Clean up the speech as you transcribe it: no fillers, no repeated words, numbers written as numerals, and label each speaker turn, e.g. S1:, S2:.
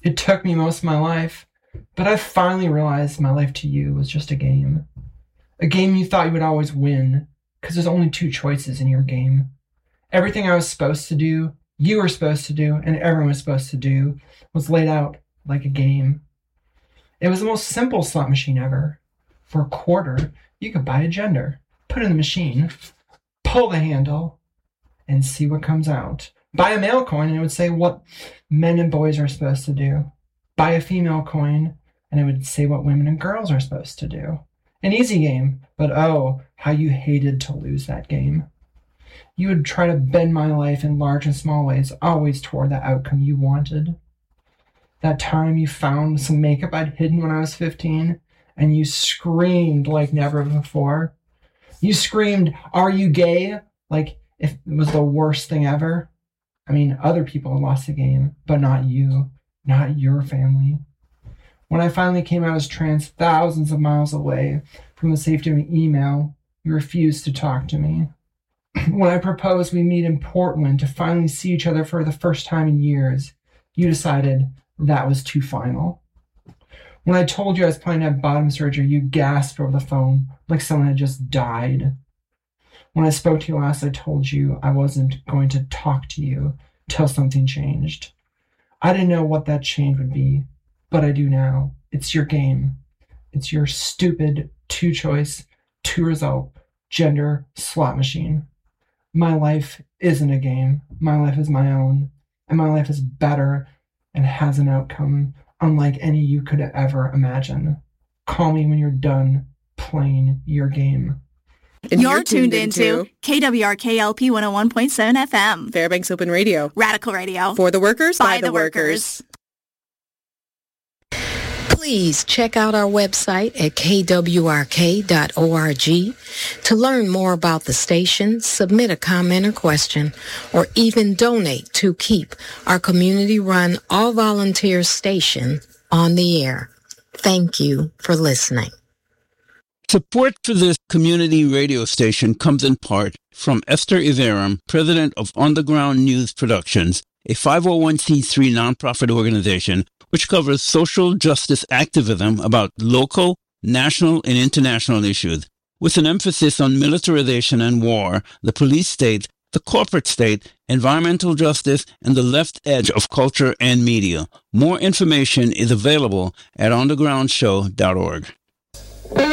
S1: It took me most of my life, but I finally realized my life to you was just a game. A game you thought you would always win, because there's only two choices in your game. Everything I was supposed to do, you were supposed to do, and everyone was supposed to do was laid out like a game. It was the most simple slot machine ever. For a quarter, you could buy a gender, put it in the machine, pull the handle, and see what comes out. Buy a male coin and it would say what men and boys are supposed to do. Buy a female coin and it would say what women and girls are supposed to do. An easy game, but oh, how you hated to lose that game. You would try to bend my life in large and small ways, always toward the outcome you wanted. That time you found some makeup I'd hidden when I was 15, and you screamed like never before. You screamed, "Are you gay?" like if it was the worst thing ever. I mean, other people lost the game, but not you, not your family. When I finally came out as trans thousands of miles away from the safety of an email, you refused to talk to me. When I proposed we meet in Portland to finally see each other for the first time in years, you decided that was too final. When I told you I was planning to have bottom surgery, you gasped over the phone like someone had just died. When I spoke to you last, I told you I wasn't going to talk to you till something changed. I didn't know what that change would be, but I do now. It's your game. It's your stupid two-choice, two-result, gender slot machine. My life isn't a game. My life is my own. And my life is better and has an outcome unlike any you could ever imagine. Call me when you're done playing your game.
S2: And you're tuned into KWRK-LP 101.7 FM.
S3: Fairbanks Open Radio.
S2: Radical Radio.
S3: For the workers,
S2: by the workers.
S4: Please check out our website at kwrk.org to learn more about the station, submit a comment or question, or even donate to keep our community-run, all-volunteer station on the air. Thank you for listening.
S5: Support for this community radio station comes in part from Esther Iverum, president of Underground News Productions, a 501c3 nonprofit organization which covers social justice activism about local, national, and international issues, with an emphasis on militarization and war, the police state, the corporate state, environmental justice, and the left edge of culture and media. More information is available at undergroundshow.org.